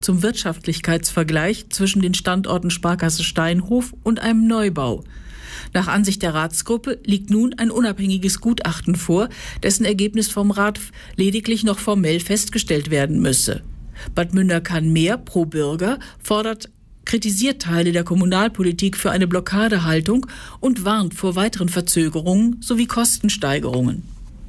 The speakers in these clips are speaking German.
zum Wirtschaftlichkeitsvergleich zwischen den Standorten Sparkasse Steinhof und einem Neubau. Nach Ansicht der Ratsgruppe liegt nun ein unabhängiges Gutachten vor, dessen Ergebnis vom Rat lediglich noch formell festgestellt werden müsse. Bad Münderkann-Mehr pro Bürger kritisiert Teile der Kommunalpolitik für eine Blockadehaltung und warnt vor weiteren Verzögerungen sowie Kostensteigerungen.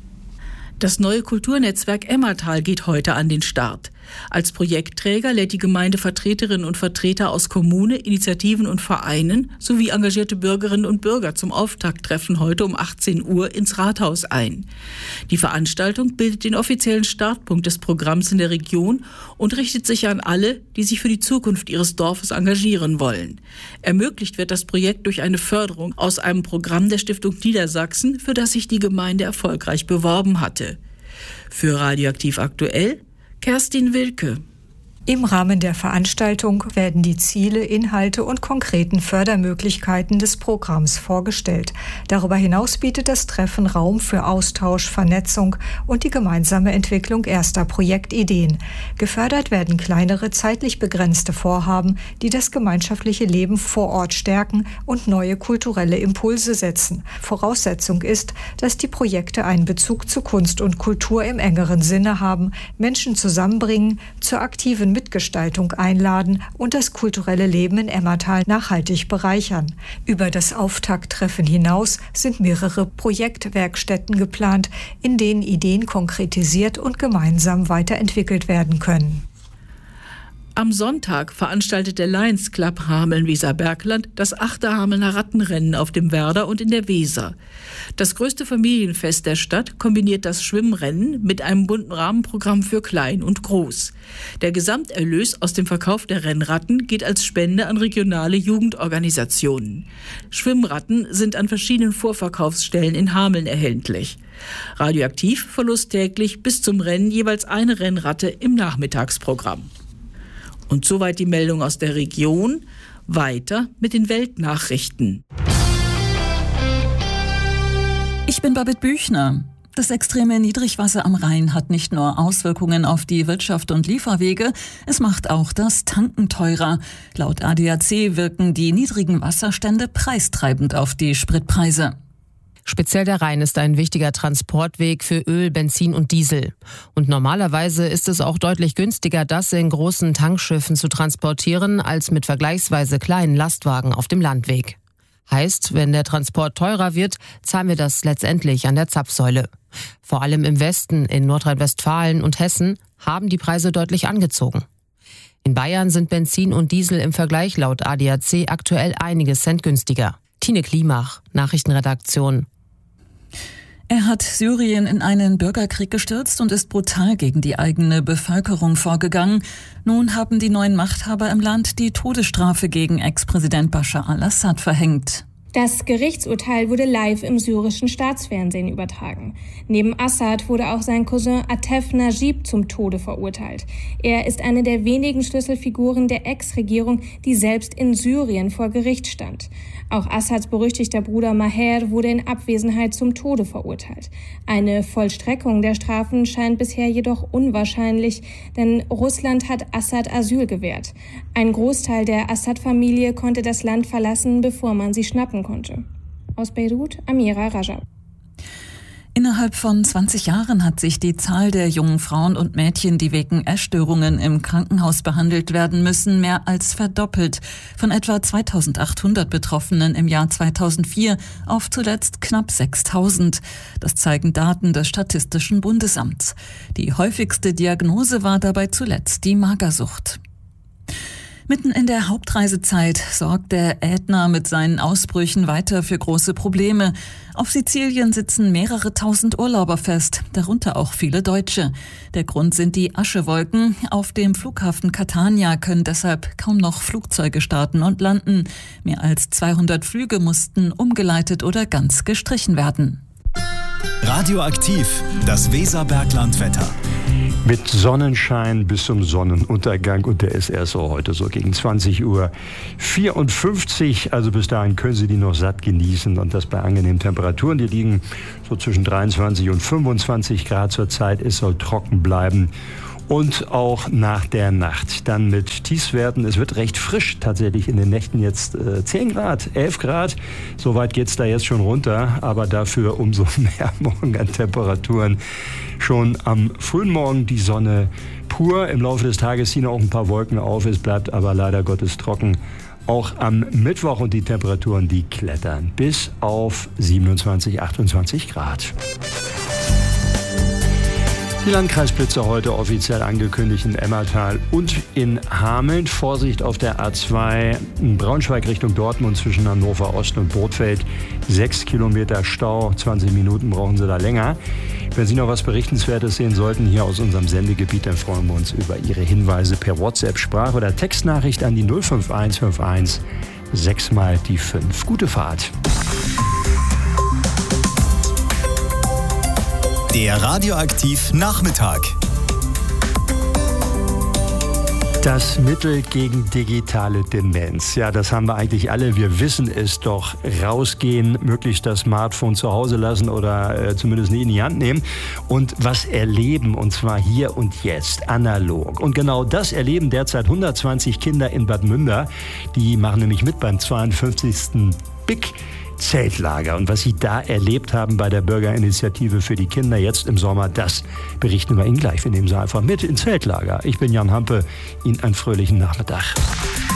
Das neue Kulturnetzwerk Emmertal geht heute an den Start. Als Projektträger lädt die Gemeinde Vertreterinnen und Vertreter aus Kommune, Initiativen und Vereinen sowie engagierte Bürgerinnen und Bürger zum Auftakttreffen heute um 18 Uhr ins Rathaus ein. Die Veranstaltung bildet den offiziellen Startpunkt des Programms in der Region und richtet sich an alle, die sich für die Zukunft ihres Dorfes engagieren wollen. Ermöglicht wird das Projekt durch eine Förderung aus einem Programm der Stiftung Niedersachsen, für das sich die Gemeinde erfolgreich beworben hatte. Für Radioaktiv aktuell Kerstin Wilke. Im Rahmen der Veranstaltung werden die Ziele, Inhalte und konkreten Fördermöglichkeiten des Programms vorgestellt. Darüber hinaus bietet das Treffen Raum für Austausch, Vernetzung und die gemeinsame Entwicklung erster Projektideen. Gefördert werden kleinere, zeitlich begrenzte Vorhaben, die das gemeinschaftliche Leben vor Ort stärken und neue kulturelle Impulse setzen. Voraussetzung ist, dass die Projekte einen Bezug zu Kunst und Kultur im engeren Sinne haben, Menschen zusammenbringen, zur aktiven Mitgestaltung einladen und das kulturelle Leben in Emmertal nachhaltig bereichern. Über das Auftakttreffen hinaus sind mehrere Projektwerkstätten geplant, in denen Ideen konkretisiert und gemeinsam weiterentwickelt werden können. Am Sonntag veranstaltet der Lions Club Hameln-Weser-Bergland das 8. Hamelner Rattenrennen auf dem Werder und in der Weser. Das größte Familienfest der Stadt kombiniert das Schwimmrennen mit einem bunten Rahmenprogramm für Klein und Groß. Der Gesamterlös aus dem Verkauf der Rennratten geht als Spende an regionale Jugendorganisationen. Schwimmratten sind an verschiedenen Vorverkaufsstellen in Hameln erhältlich. Radioaktiv verlost täglich bis zum Rennen jeweils eine Rennratte im Nachmittagsprogramm. Und soweit die Meldung aus der Region. Weiter mit den Weltnachrichten. Ich bin Babette Büchner. Das extreme Niedrigwasser am Rhein hat nicht nur Auswirkungen auf die Wirtschaft und Lieferwege, es macht auch das Tanken teurer. Laut ADAC wirken die niedrigen Wasserstände preistreibend auf die Spritpreise. Speziell der Rhein ist ein wichtiger Transportweg für Öl, Benzin und Diesel. Und normalerweise ist es auch deutlich günstiger, das in großen Tankschiffen zu transportieren, als mit vergleichsweise kleinen Lastwagen auf dem Landweg. Heißt, wenn der Transport teurer wird, zahlen wir das letztendlich an der Zapfsäule. Vor allem im Westen, in Nordrhein-Westfalen und Hessen, haben die Preise deutlich angezogen. In Bayern sind Benzin und Diesel im Vergleich laut ADAC aktuell einige Cent günstiger. Tine Klimach, Nachrichtenredaktion. Er hat Syrien in einen Bürgerkrieg gestürzt und ist brutal gegen die eigene Bevölkerung vorgegangen. Nun haben die neuen Machthaber im Land die Todesstrafe gegen Ex-Präsident Bashar al-Assad verhängt. Das Gerichtsurteil wurde live im syrischen Staatsfernsehen übertragen. Neben Assad wurde auch sein Cousin Atef Najib zum Tode verurteilt. Er ist eine der wenigen Schlüsselfiguren der Ex-Regierung, die selbst in Syrien vor Gericht stand. Auch Assads berüchtigter Bruder Maher wurde in Abwesenheit zum Tode verurteilt. Eine Vollstreckung der Strafen scheint bisher jedoch unwahrscheinlich, denn Russland hat Assad Asyl gewährt. Ein Großteil der Assad-Familie konnte das Land verlassen, bevor man sie schnappen konnte. Aus Beirut, Amira Rajab. Innerhalb von 20 Jahren hat sich die Zahl der jungen Frauen und Mädchen, die wegen Essstörungen im Krankenhaus behandelt werden müssen, mehr als verdoppelt. Von etwa 2.800 Betroffenen im Jahr 2004 auf zuletzt knapp 6.000. Das zeigen Daten des Statistischen Bundesamts. Die häufigste Diagnose war dabei zuletzt die Magersucht. Mitten in der Hauptreisezeit sorgt der Ätna mit seinen Ausbrüchen weiter für große Probleme. Auf Sizilien sitzen mehrere tausend Urlauber fest, darunter auch viele Deutsche. Der Grund sind die Aschewolken. Auf dem Flughafen Catania können deshalb kaum noch Flugzeuge starten und landen. Mehr als 200 Flüge mussten umgeleitet oder ganz gestrichen werden. Radioaktiv, das Weserberglandwetter. Mit Sonnenschein bis zum Sonnenuntergang und der ist erst so heute so gegen 20:54 Uhr. Also bis dahin können Sie die noch satt genießen und das bei angenehmen Temperaturen. Die liegen so zwischen 23 und 25 Grad zur Zeit. Es soll trocken bleiben Und auch nach der Nacht dann mit Tiefstwerten. Es wird recht frisch tatsächlich in den Nächten jetzt 10 Grad, 11 Grad. So weit geht es da jetzt schon runter, aber dafür umso mehr morgen an Temperaturen. Schon am frühen Morgen die Sonne pur. Im Laufe des Tages ziehen auch ein paar Wolken auf. Es bleibt aber leider Gottes trocken. Auch am Mittwoch und die Temperaturen, die klettern bis auf 27, 28 Grad. Die Landkreisblitze heute offiziell angekündigt in Emmertal und in Hameln. Vorsicht auf der A2 in Braunschweig Richtung Dortmund zwischen Hannover Ost und Burgfeld. 6 Kilometer Stau, 20 Minuten brauchen Sie da länger. Wenn Sie noch was Berichtenswertes sehen sollten hier aus unserem Sendegebiet, dann freuen wir uns über Ihre Hinweise per WhatsApp, Sprach- oder Textnachricht an die 05151 6 mal die 5. Gute Fahrt. Der Radioaktiv Nachmittag. Das Mittel gegen digitale Demenz. Ja, das haben wir eigentlich alle. Wir wissen es doch. Rausgehen, möglichst das Smartphone zu Hause lassen oder zumindest nicht in die Hand nehmen und was erleben, und zwar hier und jetzt, analog. Und genau das erleben derzeit 120 Kinder in Bad Münder. Die machen nämlich mit beim 52. BIC Zeltlager. Und was sie da erlebt haben bei der Bürgerinitiative für die Kinder jetzt im Sommer, das berichten wir Ihnen gleich. Wir nehmen Sie einfach mit ins Zeltlager. Ich bin Jan Hampe. Ihnen einen fröhlichen Nachmittag.